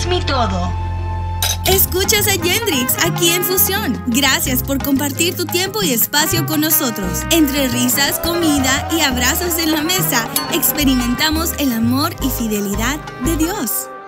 mi todo. Escuchas a Yendrix aquí en Fusión. Gracias por compartir tu tiempo y espacio con nosotros. Entre risas, comida y abrazos en la mesa, experimentamos el amor y fidelidad de Dios.